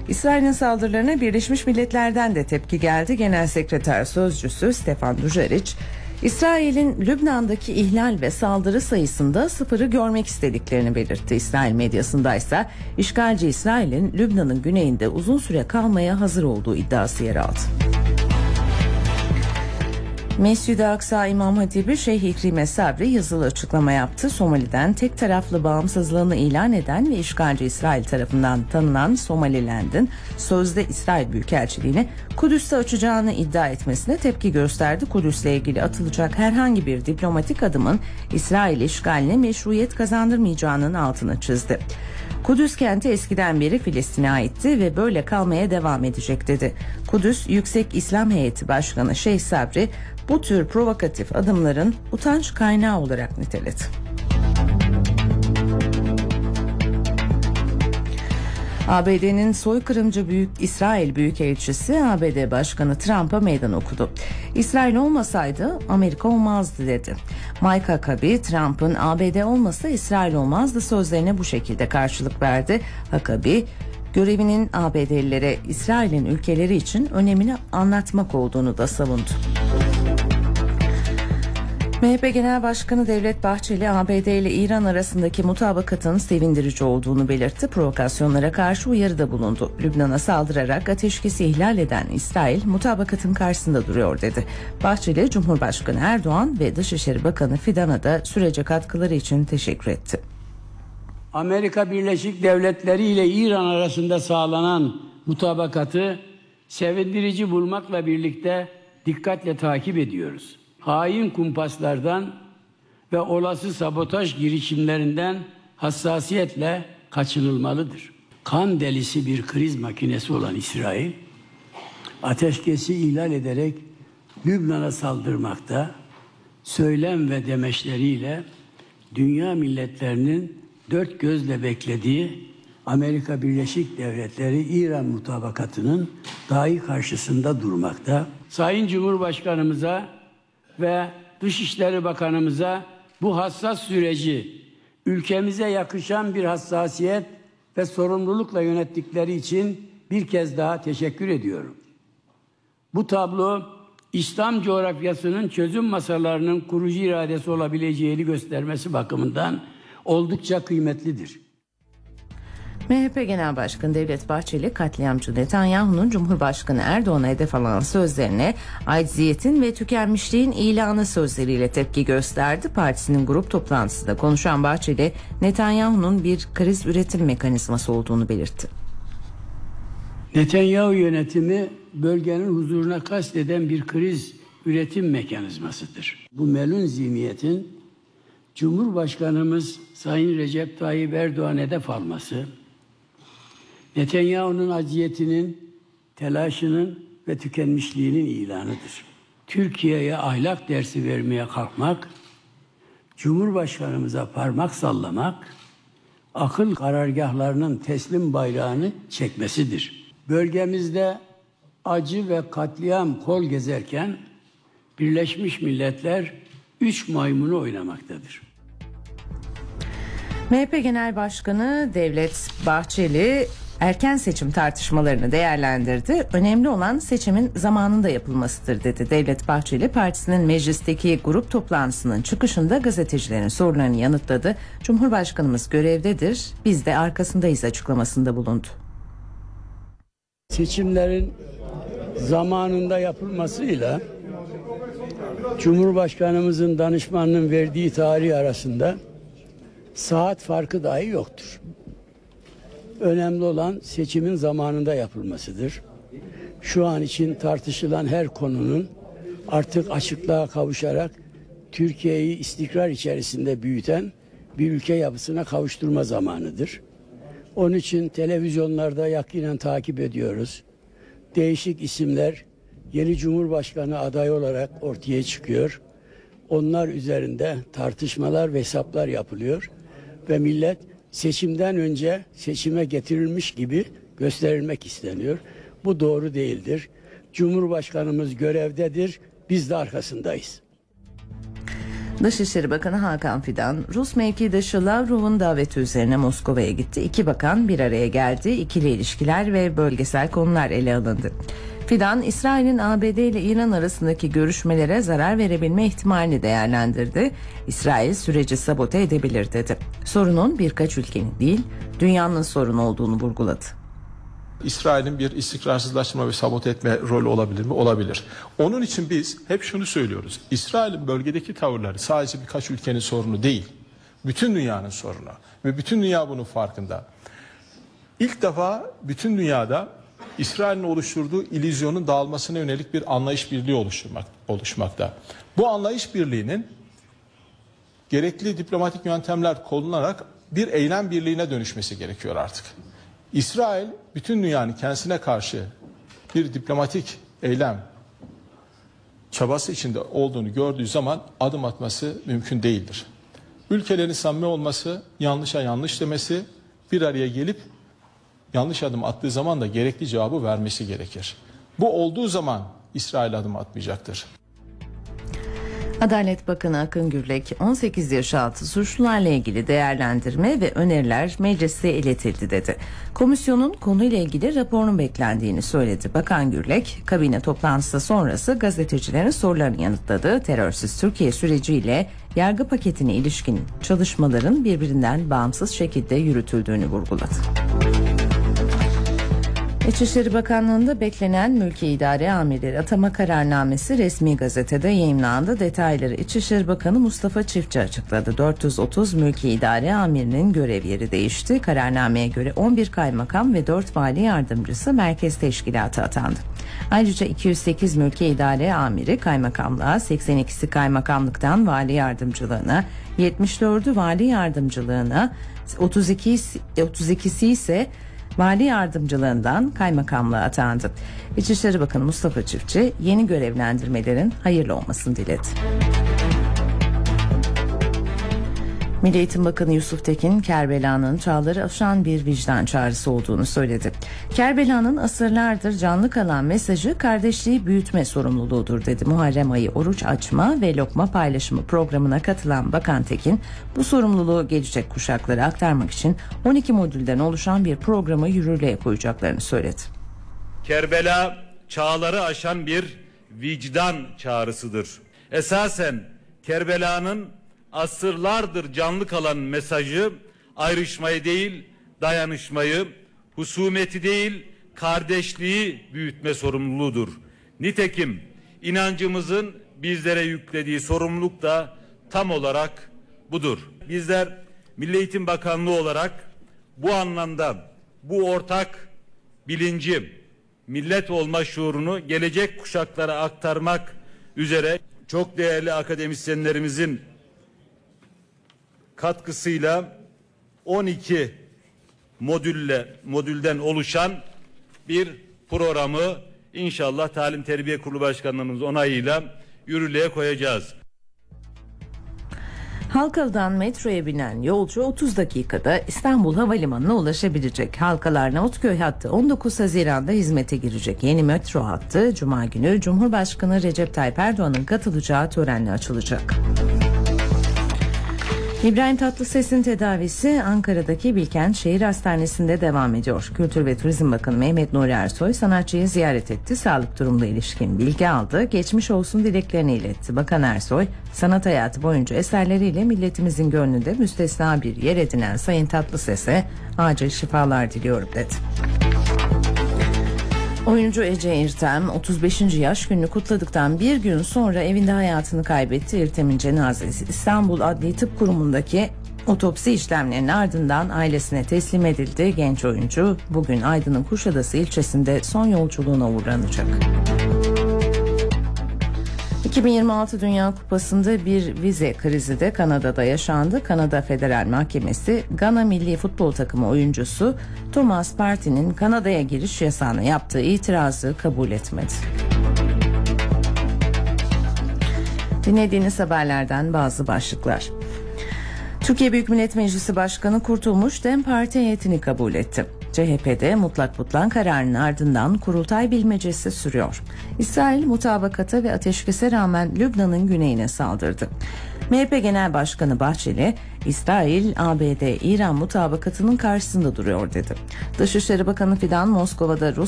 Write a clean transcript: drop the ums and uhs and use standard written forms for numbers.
İsrail'in saldırılarına Birleşmiş Milletler'den de tepki geldi. Genel Sekreter Sözcüsü Stefan Dujarric, İsrail'in Lübnan'daki ihlal ve saldırı sayısında sıfırı görmek istediklerini belirtti. İsrail medyasındaysa işgalci İsrail'in Lübnan'ın güneyinde uzun süre kalmaya hazır olduğu iddiası yer aldı. Mescid-i Aksa İmam Hatibi Şeyh İkrime Sabri yazılı açıklama yaptı. Somali'den tek taraflı bağımsızlığını ilan eden ve işgalci İsrail tarafından tanınan Somaliland'ın sözde İsrail Büyükelçiliğini Kudüs'te açacağını iddia etmesine tepki gösterdi. Kudüs'le ilgili atılacak herhangi bir diplomatik adımın İsrail işgaline meşruiyet kazandırmayacağının altını çizdi. Kudüs kenti eskiden beri Filistin'e aitti ve böyle kalmaya devam edecek dedi. Kudüs Yüksek İslam Heyeti Başkanı Şeyh Sabri bu tür provokatif adımların utanç kaynağı olarak niteledi. ABD'nin soykırımcı İsrail Büyükelçisi ABD Başkanı Trump'a meydan okudu. İsrail olmasaydı Amerika olmazdı dedi. Mike Huckabee, Trump'ın ABD olmasa İsrail olmazdı sözlerine bu şekilde karşılık verdi. Huckabee, görevinin ABD'lilere İsrail'in ülkeleri için önemini anlatmak olduğunu da savundu. MHP Genel Başkanı Devlet Bahçeli, ABD ile İran arasındaki mutabakatın sevindirici olduğunu belirtti. Provokasyonlara karşı uyarıda bulundu. Lübnan'a saldırarak ateşkesi ihlal eden İsrail, mutabakatın karşısında duruyor dedi. Bahçeli, Cumhurbaşkanı Erdoğan ve Dışişleri Bakanı Fidan'a da sürece katkıları için teşekkür etti. Amerika Birleşik Devletleri ile İran arasında sağlanan mutabakatı sevindirici bulmakla birlikte dikkatle takip ediyoruz. Hain kumpaslardan ve olası sabotaj girişimlerinden hassasiyetle kaçınılmalıdır. Kan delisi bir kriz makinesi olan İsrail, ateşkesi ihlal ederek Lübnan'a saldırmakta, söylem ve demeçleriyle dünya milletlerinin dört gözle beklediği Amerika Birleşik Devletleri-İran mutabakatının dahi karşısında durmakta. Sayın Cumhurbaşkanımıza ve Dışişleri Bakanımıza bu hassas süreci ülkemize yakışan bir hassasiyet ve sorumlulukla yönettikleri için bir kez daha teşekkür ediyorum. Bu tablo İslam coğrafyasının çözüm masalarının kurucu iradesi olabileceğini göstermesi bakımından oldukça kıymetlidir. MHP Genel Başkanı Devlet Bahçeli, katliamcı Netanyahu'nun Cumhurbaşkanı Erdoğan'a hedef alan sözlerine acziyetin ve tükenmişliğin ilanı sözleriyle tepki gösterdi. Partisinin grup toplantısında konuşan Bahçeli, Netanyahu'nun bir kriz üretim mekanizması olduğunu belirtti. Netanyahu yönetimi bölgenin huzuruna kasteden bir kriz üretim mekanizmasıdır. Bu melun zihniyetin Cumhurbaşkanımız Sayın Recep Tayyip Erdoğan'a hedef alması, Netanyahu'nun aciyetinin, telaşının ve tükenmişliğinin ilanıdır. Türkiye'ye ahlak dersi vermeye kalkmak, Cumhurbaşkanımıza parmak sallamak, akıl karargahlarının teslim bayrağını çekmesidir. Bölgemizde acı ve katliam kol gezerken Birleşmiş Milletler 3 maymunu oynamaktadır. MHP Genel Başkanı Devlet Bahçeli erken seçim tartışmalarını değerlendirdi. Önemli olan seçimin zamanında yapılmasıdır dedi. Devlet Bahçeli partisinin meclisteki grup toplantısının çıkışında gazetecilerin sorularını yanıtladı. Cumhurbaşkanımız görevdedir, biz de arkasındayız açıklamasında bulundu. Seçimlerin zamanında yapılmasıyla Cumhurbaşkanımızın danışmanının verdiği tarih arasında saat farkı dahi yoktur. Önemli olan seçimin zamanında yapılmasıdır. Şu an için tartışılan her konunun artık açıklığa kavuşarak Türkiye'yi istikrar içerisinde büyüten bir ülke yapısına kavuşturma zamanıdır. Onun için televizyonlarda yakinen takip ediyoruz. Değişik isimler yeni Cumhurbaşkanı adayı olarak ortaya çıkıyor. Onlar üzerinde tartışmalar ve hesaplar yapılıyor ve millet seçimden önce seçime getirilmiş gibi gösterilmek isteniyor. Bu doğru değildir. Cumhurbaşkanımız görevdedir, biz de arkasındayız. Dışişleri Bakanı Hakan Fidan, Rus mevkidaşı Lavrov'un daveti üzerine Moskova'ya gitti. İki bakan bir araya geldi. İkili ilişkiler ve bölgesel konular ele alındı. Fidan, İsrail'in ABD ile İran arasındaki görüşmelere zarar verebilme ihtimalini değerlendirdi. İsrail süreci sabote edebilir dedi. Sorunun birkaç ülkenin değil, dünyanın sorunu olduğunu vurguladı. İsrail'in bir istikrarsızlaştırma ve sabote etme rolü olabilir mi? Olabilir. Onun için biz hep şunu söylüyoruz. İsrail'in bölgedeki tavırları sadece birkaç ülkenin sorunu değil. Bütün dünyanın sorunu. Ve bütün dünya bunun farkında. İlk defa bütün dünyada İsrail'in oluşturduğu illüzyonun dağılmasına yönelik bir anlayış birliği oluşmakta. Bu anlayış birliğinin gerekli diplomatik yöntemler kullanılarak bir eylem birliğine dönüşmesi gerekiyor artık. İsrail bütün dünyanın kendisine karşı bir diplomatik eylem çabası içinde olduğunu gördüğü zaman adım atması mümkün değildir. Ülkelerin samimi olması, yanlışa yanlış demesi, bir araya gelip yanlış adım attığı zaman da gerekli cevabı vermesi gerekir. Bu olduğu zaman İsrail adım atmayacaktır. Adalet Bakanı Akın Gürlek, 18 yaş altı suçlularla ilgili değerlendirme ve öneriler meclise iletildi dedi. Komisyonun konuyla ilgili raporunun beklendiğini söyledi. Bakan Gürlek, kabine toplantısı sonrası gazetecilerin sorularını yanıtladı. Terörsüz Türkiye süreciyle yargı paketine ilişkin çalışmaların birbirinden bağımsız şekilde yürütüldüğünü vurguladı. İçişleri Bakanlığı'nda beklenen mülki idare amirleri atama kararnamesi resmi gazetede yayımlandı. Detayları İçişleri Bakanı Mustafa Çiftçi açıkladı. 430 mülki idare amirinin görev yeri değişti. Kararnameye göre 11 kaymakam ve 4 vali yardımcısı merkez teşkilatı atandı. Ayrıca 208 mülki idare amiri kaymakamlığa, 82'si kaymakamlıktan vali yardımcılığına, 74'ü vali yardımcılığına, 32'si ise vali yardımcılığından kaymakamlığa atandı. İçişleri Bakanı Mustafa Çiftçi yeni görevlendirmelerin hayırlı olmasını diledi. Milli Eğitim Bakanı Yusuf Tekin, Kerbela'nın çağları aşan bir vicdan çağrısı olduğunu söyledi. Kerbela'nın asırlardır canlı kalan mesajı kardeşliği büyütme sorumluluğudur dedi. Muharrem ayı oruç açma ve lokma paylaşımı programına katılan Bakan Tekin, bu sorumluluğu gelecek kuşaklara aktarmak için 12 modülden oluşan bir programı yürürlüğe koyacaklarını söyledi. Kerbela çağları aşan bir vicdan çağrısıdır. Esasen Kerbela'nın asırlardır canlı kalan mesajı ayrışmayı değil, dayanışmayı, husumeti değil, kardeşliği büyütme sorumluluğudur. Nitekim inancımızın bizlere yüklediği sorumluluk da tam olarak budur. Bizler Milli Eğitim Bakanlığı olarak bu anlamda bu ortak bilinci, millet olma şuurunu gelecek kuşaklara aktarmak üzere çok değerli akademisyenlerimizin katkısıyla 12 modülden oluşan bir programı inşallah Talim Terbiye Kurulu Başkanlığımız onayıyla yürürlüğe koyacağız. Halkalı'dan metroya binen yolcu 30 dakikada İstanbul Havalimanı'na ulaşabilecek. Halkalar Navutköy hattı 19 Haziran'da hizmete girecek. Yeni metro hattı Cuma günü Cumhurbaşkanı Recep Tayyip Erdoğan'ın katılacağı törenle açılacak. İbrahim Tatlıses'in tedavisi Ankara'daki Bilkent Şehir Hastanesi'nde devam ediyor. Kültür ve Turizm Bakanı Mehmet Nuri Ersoy sanatçıyı ziyaret etti. Sağlık durumuna ilişkin bilgi aldı. Geçmiş olsun dileklerini iletti. Bakan Ersoy, sanat hayatı boyunca eserleriyle milletimizin gönlünde müstesna bir yer edinen Sayın Tatlıses'e acil şifalar diliyorum dedi. Oyuncu Ece İrtem 35. yaş gününü kutladıktan bir gün sonra evinde hayatını kaybetti. İrtem'in cenazesi İstanbul Adli Tıp Kurumu'ndaki otopsi işlemlerinin ardından ailesine teslim edildi. Genç oyuncu bugün Aydın'ın Kuşadası ilçesinde son yolculuğuna uğurlanacak. 2026 Dünya Kupası'nda bir vize krizi de Kanada'da yaşandı. Kanada Federal Mahkemesi Gana Milli Futbol Takımı oyuncusu Thomas Partey'nin Kanada'ya giriş yasağına yaptığı itirazı kabul etmedi. Dinlediğiniz haberlerden bazı başlıklar. Türkiye Büyük Millet Meclisi Başkanı Kurtulmuş DEM Parti heyetini kabul etti. CHP'de mutlak butlan kararının ardından kurultay bilmecesi sürüyor. İsrail mutabakata ve ateşkese rağmen Lübnan'ın güneyine saldırdı. MHP Genel Başkanı Bahçeli, İsrail, ABD, İran mutabakatının karşısında duruyor dedi. Dışişleri Bakanı Fidan Moskova'da Rus